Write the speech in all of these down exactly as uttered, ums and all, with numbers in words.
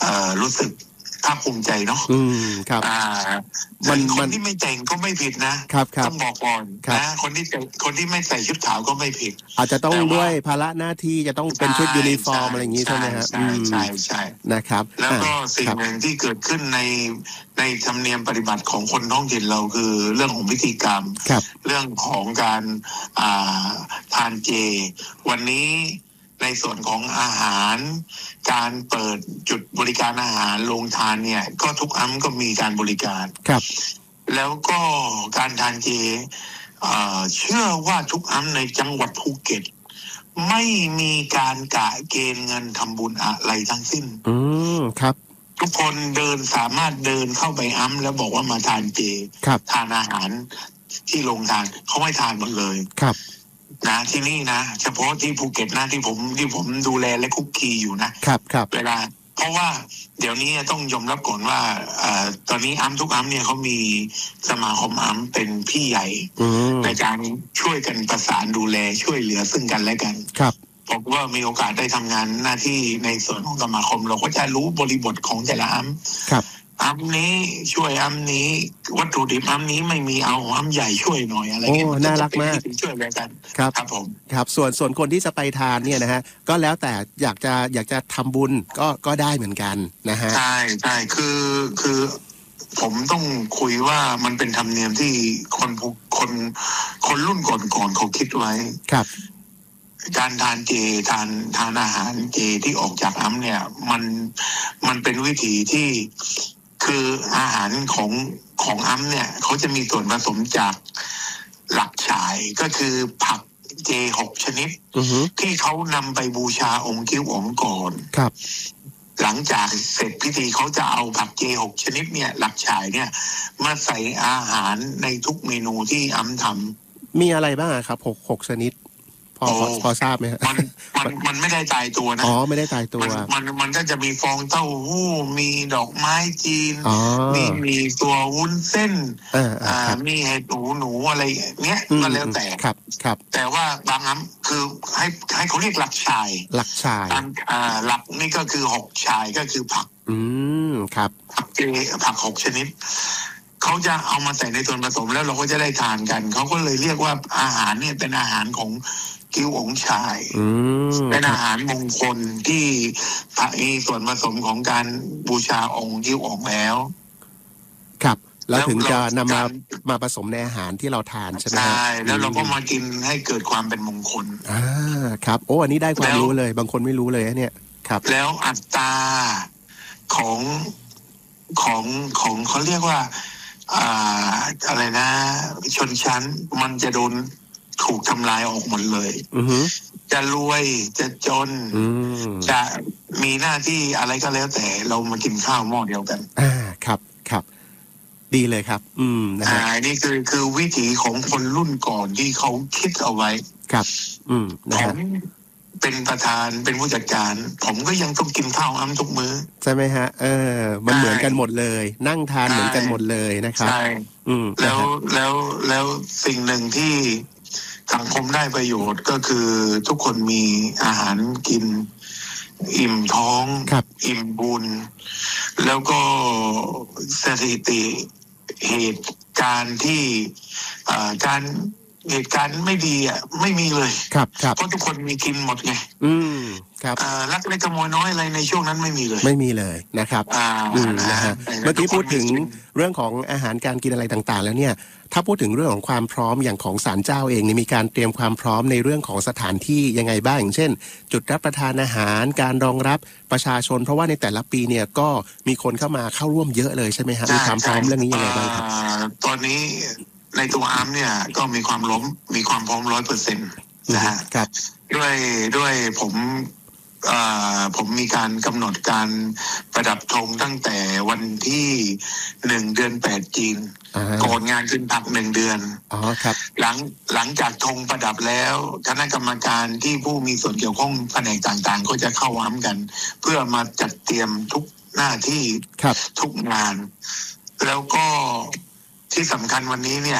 เอ่อรู้สึกภาคภูมิใจเนาะอืมครับอ่ามันคนที่ไม่แต่งก็ไม่ผิดนะครับต้องบอกก่อนนะคนที่คนที่ไม่ใส่ชุดขาวก็ไม่ผิดอาจจะต้องด้วยภาระหน้าที่จะต้องเป็นชุดยูนิฟอร์มอะไรอย่างนี้ใช่ไหมฮะใช่ใช่ใช่นะครับแล้วก็สิ่งหนึ่งที่เกิดขึ้นในในธรรมเนียมปฏิบัติของคนท้องถิ่นเราคือเรื่องของพิธีกรรมเรื่องของการอ่าทานเจวันนี้ในส่วนของอาหารการเปิดจุดบริการอาหารโรงทานเนี่ยก็ทุกอั้มก็มีการบริการครับแล้วก็การทานเจเอ่อเชื่อว่าทุกอั้มในจังหวัดภูเก็ตไม่มีการกะเกณฑ์เงินทำบุญอะไรทั้งสิ้นอืมครับทุกคนเดินสามารถเดินเข้าไปอั้มแล้วบอกว่ามาทานเจทานอาหารที่โรงทานเขาไม่ทานหมดเลยครับนะที่นี่นะเฉพาะที่ภูเก็ตนะที่ผมที่ผมดูแลและคุกคีอยู่นะครับครับเวลาเพราะว่าเดี๋ยวนี้ต้องยอมรับก่อนว่าเอ่อตอนนี้อัมทุกอัมเนี่ยเขามีสมาคมอัมเป็นพี่ใหญ่ในการช่วยกันประสานดูแลช่วยเหลือซึ่งกันและกันครับผมว่ามีโอกาสได้ทำงานหน้าที่ในส่วนของสมาคมเราก็จะรู้บริบทของแต่ละอัมครับอัมนี้ช่วยอัมนี้วัตถุดิบอัมนี้ไม่มีเอาอัมใหญ่ช่วยหน่อยอะไรเงี้ยน่ารักมากช่วยกันครับครับผมครับส่วนส่วนคนที่จะไปทานเนี่ยนะฮะก็แล้วแต่อยากจะอยากจะทำบุญก็ก็ได้เหมือนกันนะฮะใช่ใช่คือคือผมต้องคุยว่ามันเป็นธรรมเนียมที่คนคนคนรุ่นก่อนๆเขาคิดไว้ครับการทานเจทานทานอาหารเจที่ออกจากอั้มเนี่ยมันมันเป็นวิธีที่คืออาหารของของอั้มเนี่ยเขาจะมีส่วนผสมจากหลักฉายก็คือผักเจหกชนิดที่เขานำไปบูชาองค์กิ้วองค์ก่อนครับหลังจากเสร็จพิธีเขาจะเอาผักเจหกชนิดเนี่ยหลักฉายเนี่ยมาใส่อาหารในทุกเมนูที่อั้มทำมีอะไรบ้างครับหกหกชนิดพอพอทราบไหมฮะมันมันมันไม่ได้ตายตัวนะอ๋อไม่ได้ตายตัวมันมันก็จะมีฟองเต้าหู้มีดอกไม้จีนมีมีตัววุ้นเส้นอ่ามีเห็ดหนูหนูอะไรเนี้ยก็แล้วแต่ครับครับแต่ว่าบางน้ำคือให้ให้เขาเรียกหลักชายหลักชายอ่าหลักนี่ก็คือหกชายก็คือผักอืมครับผักเจผักหกชนิดเขาจะเอามาใส่ในส่วนผสมแล้วเราก็จะได้ทานกันเขาก็เลยเรียกว่าอาหารเนี่ยเป็นอาหารของกิ้วองค์ชายเป็นอาหารมงคลที่มีส่วนผสมของการบูชาองค์กิ้วองค์แล้วครับแล้วถึงจะนำมามาผสมในอาหารที่เราทานใช่ไหมใช่แล้วเราก็มากินให้เกิดความเป็นมงคลอ่าครับโอ้อันนี้ได้ความรู้เลยบางคนไม่รู้เลยเนี่ยครับแล้วอัตราของของของเขาเรียกว่าอ่าอะไรนะชนชั้นมันจะโดนถูกทำลายออกหมดเลยจะรวยจะจนจะมีหน้าที่อะไรก็แล้วแต่เรามากินข้าวหม้อเดียวกันอ่าครับครับดีเลยครับอืมนะฮะนี่คือคือวิถีของคนรุ่นก่อนที่เขาคิดเอาไว้ครับอืมนะฮะเป็นประธานเป็นผู้จัดการผมก็ยังต้องกินข้าวอ้ำทุกมื้อใช่ไหมฮะเออมันเหมือนกันหมดเลยนั่งทานเหมือนกันหมดเลยนะครับใช่อืมแล้วแล้วแล้วสิ่งหนึ่งที่สังคมได้ประโยชน์ก็คือทุกคนมีอาหารกินอิ่มท้องอิ่มบุญแล้วก็สถิติเหตุการณ์ที่การเหตุการณ์ไม่ดีอ่ะไม่มีเลยครับครับเพราะทุกคนมีกินหมดไงอืมครับลักเล็กขโมยน้อยอะไรในช่วงนั้นไม่มีเลยไม่มีเลยนะครับอืมนะฮะเมื่อกี้พูดถึงเรื่องของอาหารการกินอะไรต่างๆแล้วเนี่ยถ้าพูดถึงเรื่องของความพร้อมอย่างของศาลเจ้าเองนี่มีการเตรียมความพร้อมในเรื่องของสถานที่ยังไงบ้างอย่างเช่นจุดรับประทานอาหารการรองรับประชาชนเพราะว่าในแต่ละปีเนี่ยก็มีคนเข้ามาเข้าร่วมเยอะเลยใช่ไหมฮะมีความพร้อมเรื่องนี้ยังไงบ้างครับตอนนี้ในตัวอาร์มเนี่ยก็มีความล้มมีความพร้อมร้อยเปอร์เซ็นต์นะฮะด้วยด้วยผมผมมีการกำหนดการประดับธงตั้งแต่วันที่หนึ่งเดือนแปดจีนก่อนงานขึ้นพักหนึ่งเดือนอ๋อครับหลังหลังจากธงประดับแล้วคณะกรรมการที่ผู้มีส่วนเกี่ยวข้องแผนกต่างๆก็จะเข้าว้ามกันเพื่อมาจัดเตรียมทุกหน้าที่ทุกงานแล้วก็ที่สำคัญวันนี้เนี่ย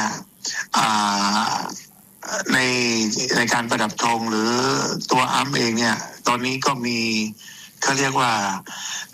ในในการประดับธงหรือตัวอาร์มเองเนี่ยตอนนี้ก็มีเขาเรียกว่า